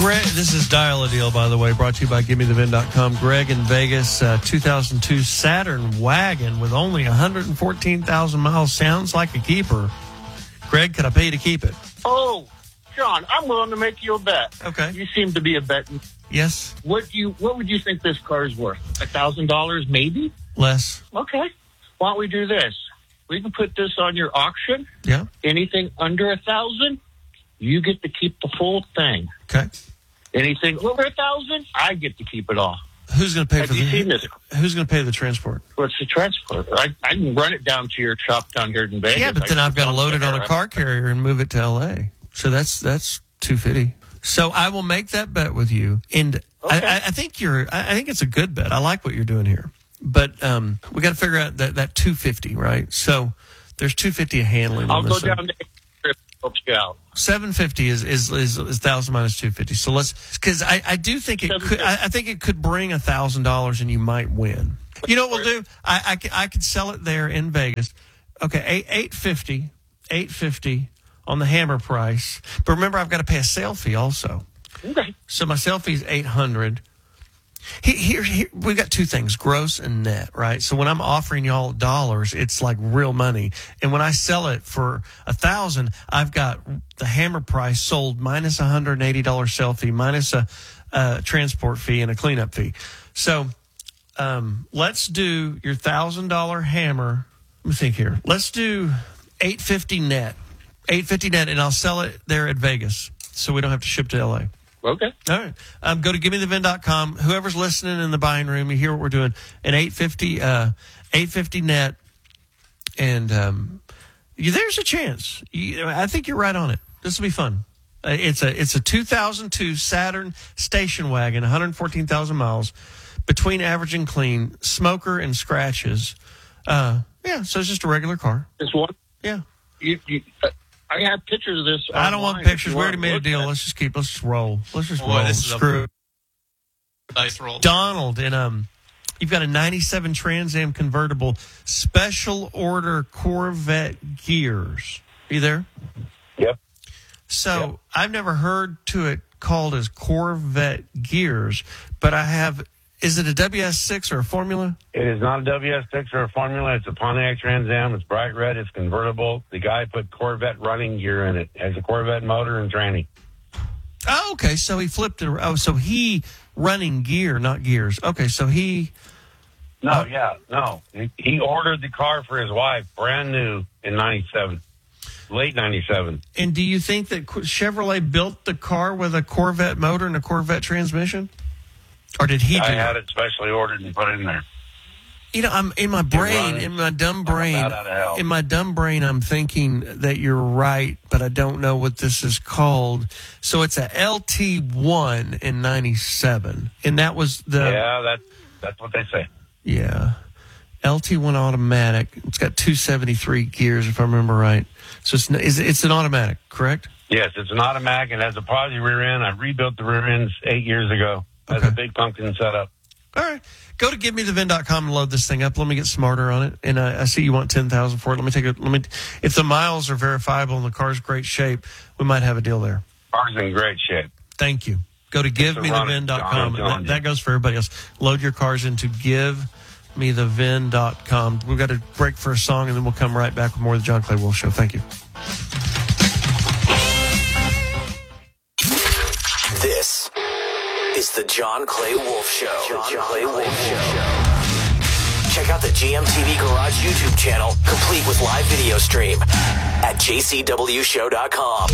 Greg, this is Dial a Deal, by the way, brought to you by GiveMeTheVin.com. Greg in Vegas, 2002 Saturn wagon with only 114,000 miles. Sounds like a keeper. Greg, could I pay you to keep it? Oh, John, I'm willing to make you a bet. Okay. You seem to be a betting. Yes. What would you think this car is worth? $1,000 maybe? Less. Okay. Why don't we do this? We can put this on your auction. Yeah. Anything under 1,000, you get to keep the full thing. Okay. Anything over 1,000, I get to keep it all. Who's going to pay Have for you seen this? Who's going to pay the transport? What's the transport? I can run it down to your shop down here in Vegas. Yeah, but then I've got to load it on a car carrier and move it to L.A. So that's $250. So I will make that bet with you, and okay. I think it's a good bet. I like what you're doing here, but we got to figure out that $250, right? So there's $250 of handling. I'll go down to $750 is 1,000 minus $250. So because I do think it could. I think it could bring $1,000, and you might win. You know what we'll do? I could sell it there in Vegas. Okay, $850 on the hammer price. But remember, I've got to pay a sale fee also. Okay. So my sale fee is $800. Here, we've got two things, gross and net, right? So when I'm offering y'all dollars, it's like real money. And when I sell it for $1,000, I've got the hammer price sold minus $180 sale fee, minus a transport fee and a cleanup fee. So let's do your $1,000 hammer. Let me think here. Let's do $850 net. $850 net, and I'll sell it there at Vegas so we don't have to ship to L.A. Okay. All right. Go to GiveMeTheVin.com. Whoever's listening in the buying room, you hear what we're doing. An $850 net, and there's a chance. I think you're right on it. This will be fun. It's a 2002 Saturn station wagon, 114,000 miles, between average and clean, smoker and scratches. So it's just a regular car. Just one? Yeah. I have pictures of this. I don't want pictures. We already made a deal. Let's just roll. Let's just roll. This is Screw. Nice roll. Donald, and you've got a 97 Trans Am convertible, special order Corvette gears. Are you there? Yep. So I've never heard to it called as Corvette gears, but I have. Is it a WS6 or a Formula? It is not a WS6 or a Formula. It's a Pontiac Trans Am. It's bright red. It's convertible. The guy put Corvette running gear in it. It has a Corvette motor and tranny. Oh, okay. So he flipped it. Oh, so he running gear, not gears. Okay, so he... No. He ordered the car for his wife, brand new, in 97. Late 97. And do you think that Chevrolet built the car with a Corvette motor and a Corvette transmission? Or did he do I had it specially ordered and put in there. You know, I'm in my brain, in my dumb brain, I'm thinking that you're right, but I don't know what this is called. So it's a LT1 in 97. And that was the... Yeah, that's what they say. Yeah. LT1 automatic. It's got 273 gears, if I remember right. So it's an automatic, correct? Yes, it's an automatic. It has a posi rear end. I rebuilt the rear ends 8 years ago. Has a big pumpkin setup. All right. Go to GiveMeTheVin.com and load this thing up. Let me get smarter on it. And I see you want $10,000 for it. If the miles are verifiable and the car's great shape, we might have a deal there. Car's in great shape. Thank you. Go to GiveMeTheVin.com. That goes for everybody else. Load your cars into GiveMeTheVin.com. We've got to break for a song, and then we'll come right back with more of the John Clay Wolf Show. Thank you. This is the John Clay Wolf Show. John Clay Wolf Show. Check out the GMTV Garage YouTube channel, complete with live video stream at jcwshow.com.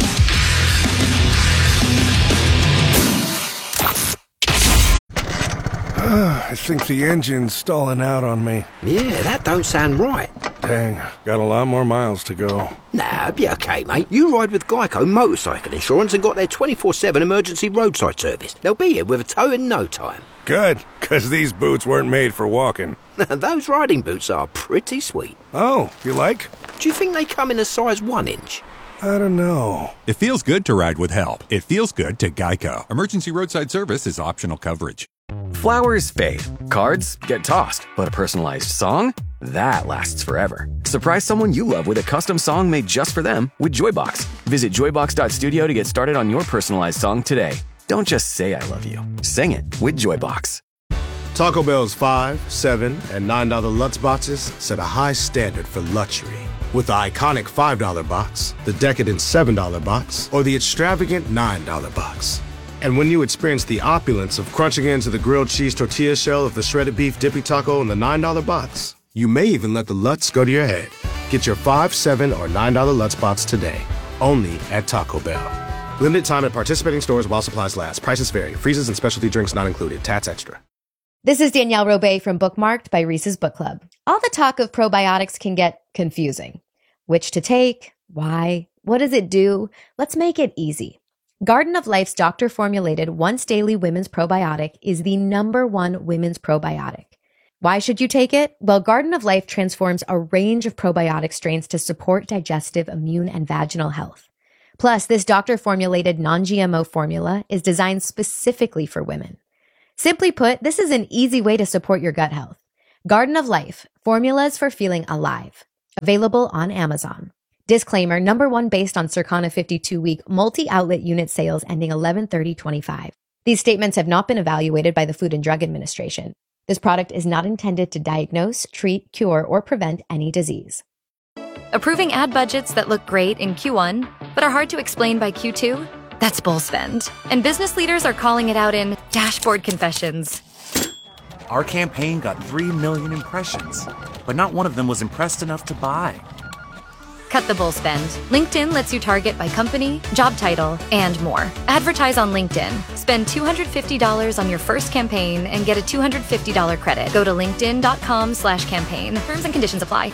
I think the engine's stalling out on me. Yeah, that don't sound right. Dang, got a lot more miles to go. Nah, be okay, mate. You ride with Geico Motorcycle Insurance and got their 24/7 emergency roadside service. They'll be here with a tow in no time. Good, because these boots weren't made for walking. Those riding boots are pretty sweet. Oh, you like? Do you think they come in a size 1 inch? I don't know. It feels good to ride with help. It feels good to Geico. Emergency roadside service is optional coverage. Flowers fade, cards get tossed, but a personalized song? That lasts forever. Surprise someone you love with a custom song made just for them with Joybox. Visit joybox.studio to get started on your personalized song today. Don't just say I love you. Sing it with JoyBox. Taco Bell's $5, $7, and $9 Lutz boxes set a high standard for luxury. With the iconic $5 box, the decadent $7 box, or the extravagant $9 box. And when you experience the opulence of crunching into the grilled cheese tortilla shell of the shredded beef dippy taco in the $9 box, you may even let the Lutz go to your head. Get your $5, $7, or $9 Lutz box today, only at Taco Bell. Limited time at participating stores while supplies last. Prices vary. Freezes and specialty drinks not included. Tats extra. This is Danielle Robay from Bookmarked by Reese's Book Club. All the talk of probiotics can get confusing. Which to take? Why? What does it do? Let's make it easy. Garden of Life's doctor-formulated once-daily women's probiotic is the #1 women's probiotic. Why should you take it? Well, Garden of Life transforms a range of probiotic strains to support digestive, immune, and vaginal health. Plus, this doctor-formulated non-GMO formula is designed specifically for women. Simply put, this is an easy way to support your gut health. Garden of Life, formulas for feeling alive. Available on Amazon. Disclaimer, #1 based on Circana 52-week multi-outlet unit sales ending 11/30/25. These statements have not been evaluated by the Food and Drug Administration. This product is not intended to diagnose, treat, cure, or prevent any disease. Approving ad budgets that look great in Q1, but are hard to explain by Q2? That's bull spend. And business leaders are calling it out in dashboard confessions. Our campaign got 3 million impressions, but not one of them was impressed enough to buy. Cut the bull spend. LinkedIn lets you target by company, job title, and more. Advertise on LinkedIn. Spend $250 on your first campaign and get a $250 credit. Go to linkedin.com/campaign. Terms and conditions apply.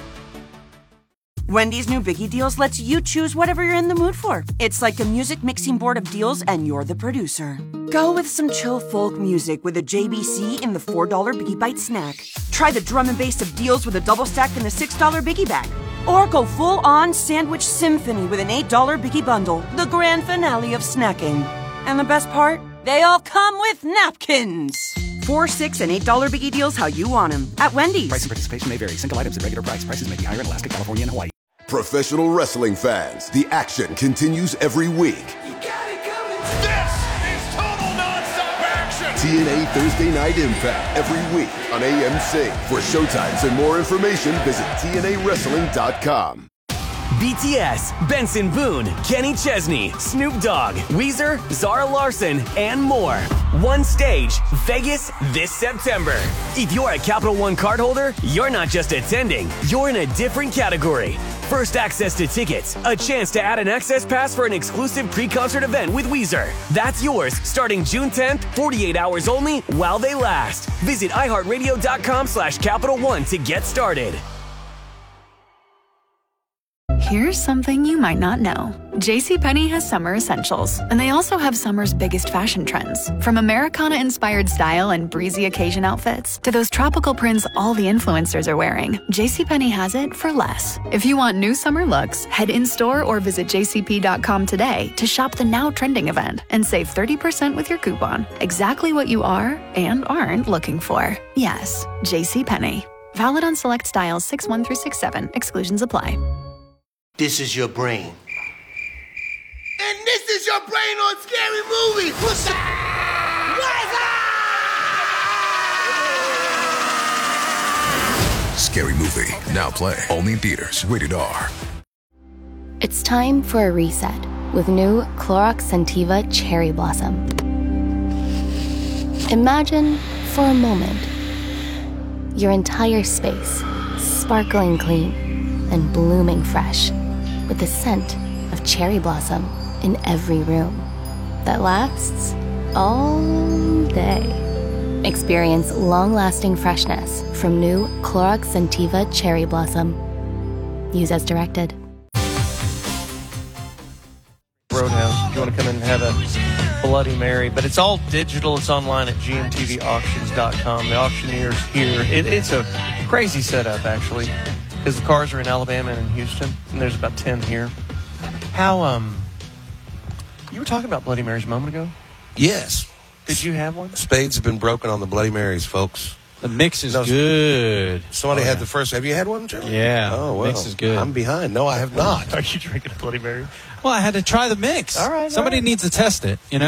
Wendy's new Biggie Deals lets you choose whatever you're in the mood for. It's like a music mixing board of deals, and you're the producer. Go with some chill folk music with a JBC in the $4 Biggie Bite snack. Try the drum and bass of deals with a double stack in the $6 Biggie Bag. Or go full-on sandwich symphony with an $8 Biggie Bundle, the grand finale of snacking. And the best part? They all come with napkins. $4, $6, and $8 Biggie Deals how you want them at Wendy's. Price and participation may vary. Single items at regular price. Prices may be higher in Alaska, California, and Hawaii. Professional wrestling fans, the action continues every week. This is total nonstop action! TNA Thursday Night Impact every week on AMC. For showtimes and more information, visit TNAWrestling.com. BTS, Benson Boone, Kenny Chesney, Snoop Dogg, Weezer, Zara Larson, and more. One stage, Vegas, this September. If you're a Capital One cardholder, you're not just attending, you're in a different category. First access to tickets, a chance to add an access pass for an exclusive pre-concert event with Weezer. That's yours starting June 10th, 48 hours only while they last. Visit iHeartRadio.com/Capital One to get started. Here's something you might not know. JCPenney has summer essentials, and they also have summer's biggest fashion trends. From Americana-inspired style and breezy occasion outfits to those tropical prints all the influencers are wearing, JCPenney has it for less. If you want new summer looks, head in-store or visit jcp.com today to shop the now trending event and save 30% with your coupon. Exactly what you are and aren't looking for. Yes, JCPenney. Valid on select styles 6-1 through 6-7. Exclusions apply. This is your brain. And this is your brain on Scary Movie. What's up? Scary Movie, now play, only in theaters, rated R. It's time for a reset with new Clorox Scentiva Cherry Blossom. Imagine, for a moment, your entire space sparkling clean and blooming fresh, with the scent of cherry blossom in every room that lasts all day. Experience long-lasting freshness from new Clorox Scentiva Cherry Blossom. Use as directed. Roadhouse, if you want to come in and have a Bloody Mary, but it's all digital. It's online at gmtvauctions.com. The auctioneer's here. It's a crazy setup, actually, because the cars are in Alabama and in Houston, and there's about 10 here. How, you were talking about Bloody Marys a moment ago? Yes. Did you have one? Spades have been broken on the Bloody Marys, folks. The mix is good. Somebody had the first. Have you had one, Joe? Yeah. Oh, well. Mix is good. I'm behind. No, I have not. Are you drinking a Bloody Mary? Well, I had to try the mix. All right. Somebody needs to test it, you know?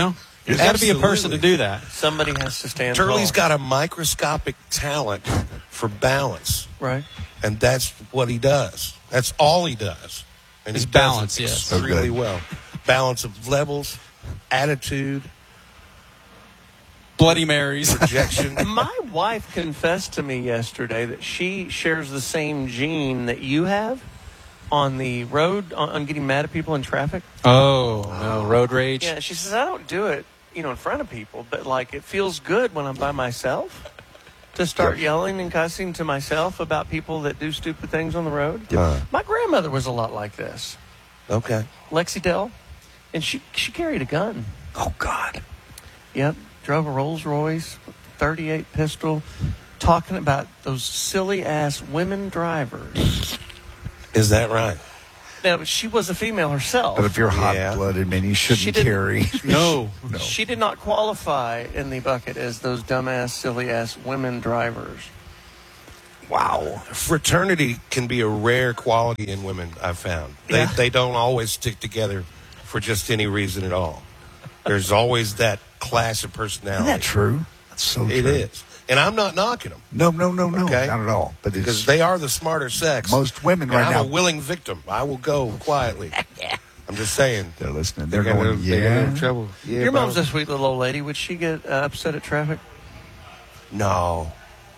There's got to be a person to do that. Somebody has to stand Turley's tall. got a microscopic talent for balance. Right. And that's what he does. That's all he does. And His he balance, does it yes. extremely well. Balance of levels, attitude, Bloody Marys. projection. My wife confessed to me yesterday that she shares the same gene that you have on the road, on getting mad at people in traffic. Oh, no, road rage. Yeah, she says, I don't do it, in front of people, but, it feels good when I'm by myself to start yelling and cussing to myself about people that do stupid things on the road. My grandmother was a lot like this. Okay. Lexi Dell, and she carried a gun. Oh, God. Yep, drove a Rolls Royce, 38 pistol, talking about those silly-ass women drivers. Is that right? Now, she was a female herself. But if you're hot-blooded, man, you shouldn't carry. No. She did not qualify in the bucket as those dumbass, silly-ass women drivers. Wow. Fraternity can be a rare quality in women, I've found. Yeah. They don't always stick together for just any reason at all. There's always that class of personality. Isn't that true? That's so true. It is. And I'm not knocking them. No, Okay? not at all. But Because they are the smarter sex. most women And right now. I'm a willing victim. I will go quietly. I'm just saying. They're listening. They're They got going, they got yeah. in trouble. Yeah, Your mom's bro. a sweet little old lady. Would she get upset at traffic? No.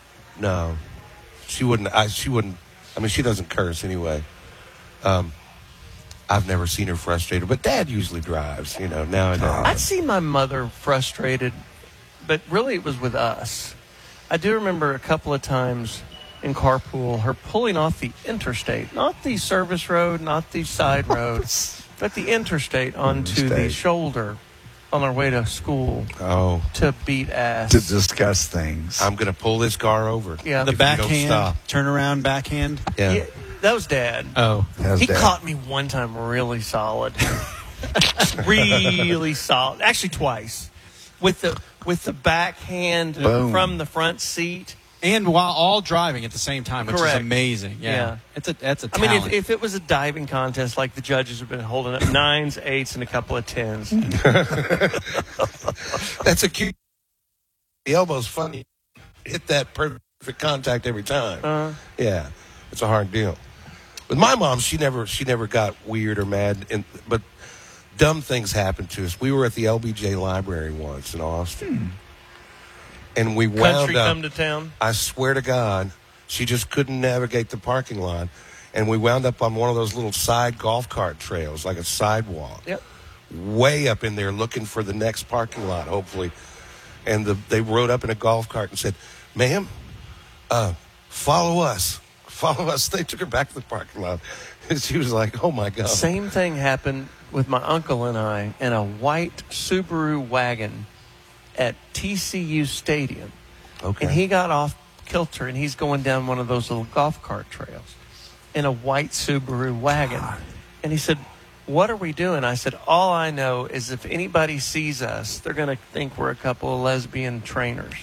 She wouldn't. She wouldn't. I mean, she doesn't curse anyway. I've never seen her frustrated, but Dad usually drives. Nowadays. I'd see my mother frustrated, but really it was with us. I do remember a couple of times in carpool, her pulling off the interstate, not the service road, not the side road, but the interstate onto the shoulder on our way to school. Oh. To beat ass. To discuss things. I'm going to pull this car over. Yeah. The if you don't backhand, stop. turn around backhand. Yeah. That was Dad. Oh. He caught me one time really solid. Really solid. Actually, twice. With the backhand from the front seat. And while all driving at the same time, which Correct. is amazing. Yeah. That's a talent. I mean, if it was a diving contest, like the judges have been holding up 9s, 8s, and a couple of 10s. That's a cute. The elbow's funny. Hit that perfect contact every time. Yeah, it's a hard deal. With my mom, she never got weird or mad, but dumb things happened to us. We were at the LBJ Library once in Austin, and we wound Country up. come to town. I swear to God, she just couldn't navigate the parking lot, and we wound up on one of those little side golf cart trails, like a sidewalk. Yep. Way up in there, looking for the next parking lot, hopefully. And they rode up in a golf cart and said, "Ma'am, follow us. Follow us." They took her back to the parking lot. And she was like, "Oh, my God." Same thing happened with my uncle and I in a white Subaru wagon at TCU Stadium. Okay. And he got off kilter, and he's going down one of those little golf cart trails in a white Subaru wagon. And he said, "What are we doing?" I said, "All I know is if anybody sees us, they're going to think we're a couple of lesbian trainers."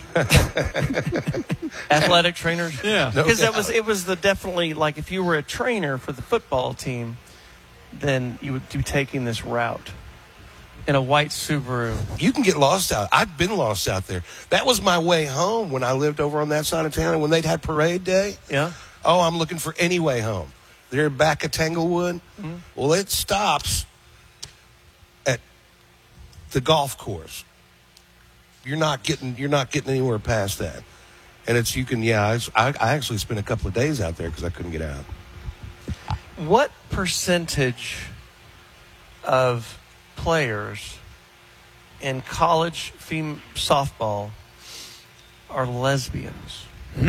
Athletic trainers? Yeah. Because it was definitely like if you were a trainer for the football team, then you would be taking this route in a white Subaru. You can get lost out. I've been lost out there. That was my way home when I lived over on that side of town. And when they'd had parade day, Yeah. oh, I'm looking for any way home. They're back at Tanglewood. Mm-hmm. Well, it stops at the golf course. You're not getting anywhere past that. And I actually spent a couple of days out there because I couldn't get out. What percentage of players in college softball are lesbians?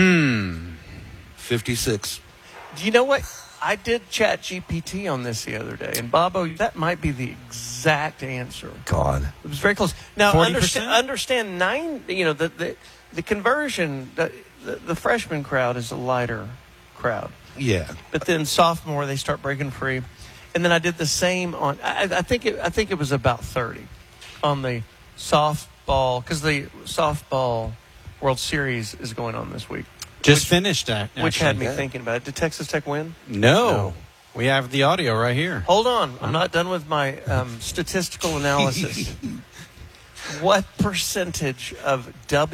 56. Do you know what? I did chat GPT on this the other day, and Bobo, that might be the exact answer. God. It was very close. Now, 40%? understand the conversion, the freshman crowd is a lighter crowd. Yeah. But then sophomore, they start breaking free. And then I did the same on, I think it was about 30 on the softball, because the softball World Series is going on this week. Just finished that. Which had me actually. thinking about it. Did Texas Tech win? No. We have the audio right here. Hold on. I'm not done with my statistical analysis. What percentage of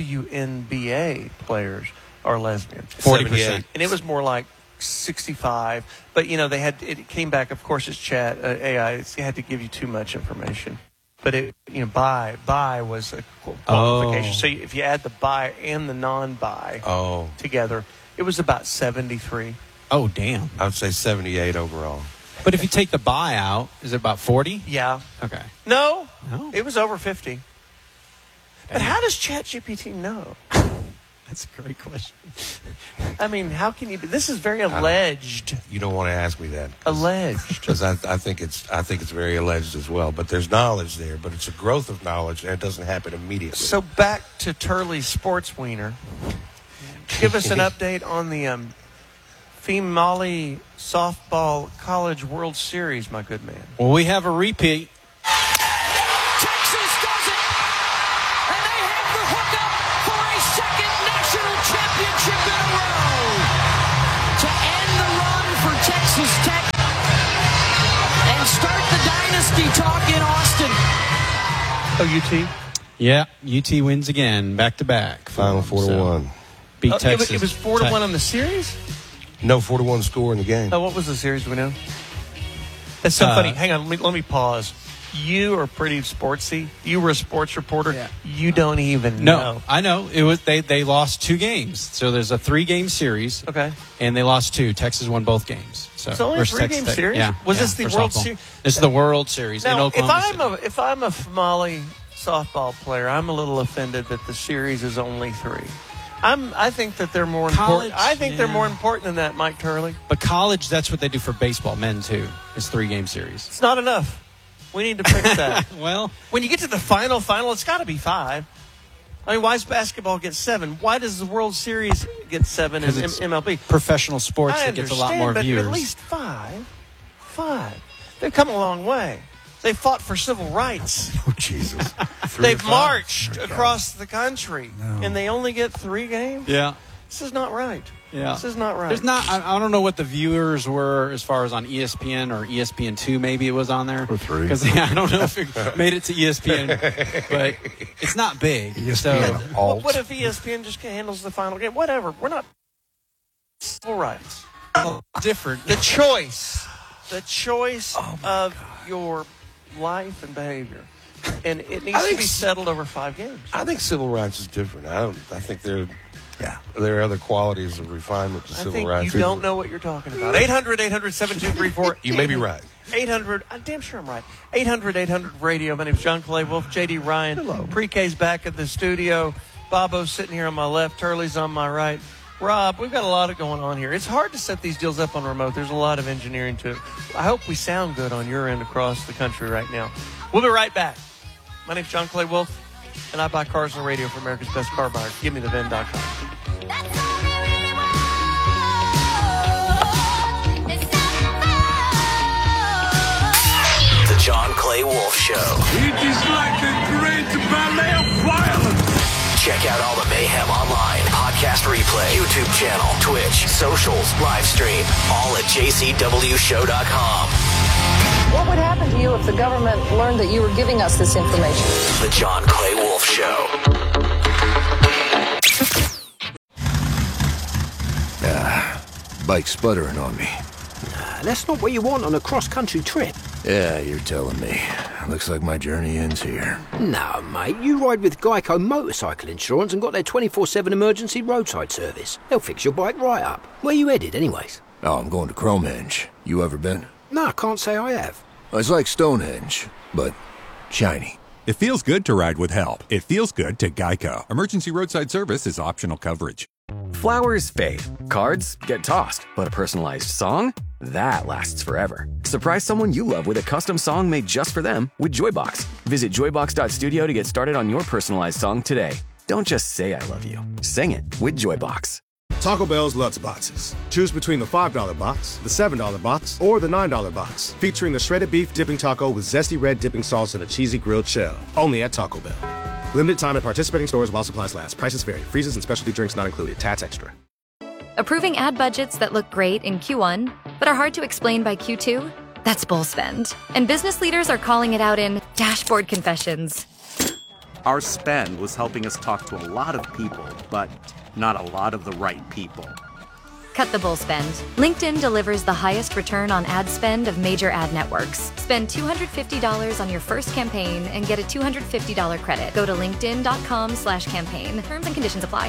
WNBA players are lesbian? 40%. And it was more like 65. But, it came back, of course, it's chat, AI. It had to give you too much information. But, bi was a qualification. So if you add the bi and the non-bi together, it was about 73. Oh, damn. I would say 78 overall. But if you take the bi out, is it about 40? Yeah. Okay. No. It was over 50. But how does ChatGPT know? That's a great question. I mean, how can you? This is very alleged. You don't want to ask me that. Alleged. Because I think it's very alleged as well. But there's knowledge there. But it's a growth of knowledge, and it doesn't happen immediately. So back to Turley's Sports Wiener. Give us an update on the Female Softball College World Series, my good man. Well, we have a repeat. Texas does it! And they have the hookup for a second national championship in a row to end the run for Texas Tech and start the dynasty talk in Austin. Oh, UT? Yeah, UT wins again, back-to-back. Final 4-1. Beat Texas. It was 4-1 on the series? No, 4-1 score in the game. Oh, what was the series? Do we know? That's so funny. Hang on, let me pause. You are pretty sportsy. You were a sports reporter. Yeah. You don't even know. I know. It was they lost 2 games. So there's a 3-game series. Okay. And they lost 2. Texas won both games. So it's only a 3-game series? Yeah. Was this the World Series? This is the World Series in now, Oklahoma if I'm a Female softball player, I'm a little offended that the series is only 3. I think that they're more important. I think they're more important than that, Mike Turley. But college, that's what they do for baseball, men too. It's 3-game series. It's not enough. We need to fix that. Well, when you get to the final, it's got to be 5. I mean, why does basketball get 7? Why does the World Series get 7 in MLB? Professional sports that gets a lot more viewers. But at least 5. They've come a long way. They fought for civil rights. Oh, Jesus. They've marched across the country, and they only get 3 games? Yeah. This is not right. Yeah. This is not right. There's not. I don't know what the viewers were as far as on ESPN or ESPN2. Maybe it was on there. Or 3. Because I don't know if it made it to ESPN, but it's not big. ESPN what if ESPN just handles the final game? Whatever. We're not civil rights. Different. The choice of your life and behavior, and it needs to be settled over 5 games. I think civil rights is different. I think there are other qualities of refinement to civil rights. You don't know what you're talking about. 800-800-7234. You may be right. 800. I'm damn sure I'm right. 800-800-radio. My name's John Clay Wolf. J.D. Ryan. Hello. Pre-K's back at the studio. Bobo's sitting here on my left. Turley's on my right. Rob, we've got a lot going on here. It's hard to set these deals up on remote. There's a lot of engineering to it. I hope we sound good on your end across the country right now. We'll be right back. My name's John Clay Wolf, and I buy cars on the radio for America's Best Car Buyer. GiveMeTheVin.com. The John Clay Wolf Show. It is like a great ballet of violence. Check out all the mayhem online, podcast replay, YouTube channel, Twitch, socials, live stream, all at jcwshow.com. What would happen to you if the government learned that you were giving us this information? The John Clay Wolf Show. Bike sputtering on me. That's not what you want on a cross-country trip. Yeah, you're telling me. Looks like my journey ends here. No, mate. You ride with Geico Motorcycle Insurance and got their 24/7 emergency roadside service. They'll fix your bike right up. Where you headed, anyways? Oh, I'm going to Cromenge. You ever been? No, I can't say I have. It's like Stonehenge, but shiny. It feels good to ride with help. It feels good to Geico. Emergency roadside service is optional coverage. Flowers fade. Cards get tossed. But a personalized song? That lasts forever. Surprise someone you love with a custom song made just for them with Joybox. Visit joybox.studio to get started on your personalized song today. Don't just say I love you. Sing it with Joybox. Taco Bell's Lutz Boxes. Choose between the $5 box, the $7 box, or the $9 box. Featuring the shredded beef dipping taco with zesty red dipping sauce and a cheesy grilled shell. Only at Taco Bell. Limited time at participating stores while supplies last. Prices vary. Freezes and specialty drinks not included. Tats extra. Approving ad budgets that look great in Q1, but are hard to explain by Q2? That's bull spend. And business leaders are calling it out in dashboard confessions. Our spend was helping us talk to a lot of people, but not a lot of the right people. Cut the bull spend. LinkedIn delivers the highest return on ad spend of major ad networks. Spend $250 on your first campaign and get a $250 credit. Go to linkedin.com/campaign. Terms and conditions apply.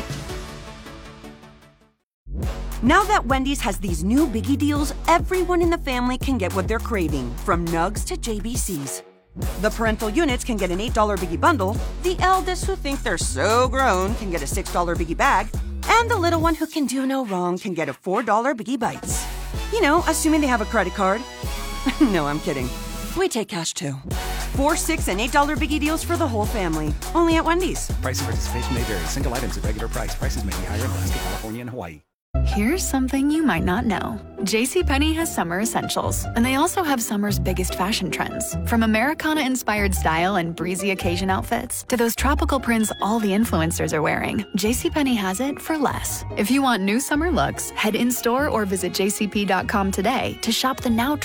Now that Wendy's has these new biggie deals, everyone in the family can get what they're craving, from nugs to JBCs. The parental units can get an $8 biggie bundle, the eldest who think they're so grown can get a $6 biggie bag, and the little one who can do no wrong can get a $4 biggie bites. You know, assuming they have a credit card. No, I'm kidding. We take cash too. $4, $6, and $8 biggie deals for the whole family. Only at Wendy's. Price and participation may vary. Single items at regular price. Prices may be higher in Alaska, California, and Hawaii. Here's something you might not know. JCPenney has summer essentials, and they also have summer's biggest fashion trends. From Americana-inspired style and breezy occasion outfits to those tropical prints all the influencers are wearing, JCPenney has it for less. If you want new summer looks, head in-store or visit jcp.com today to shop the now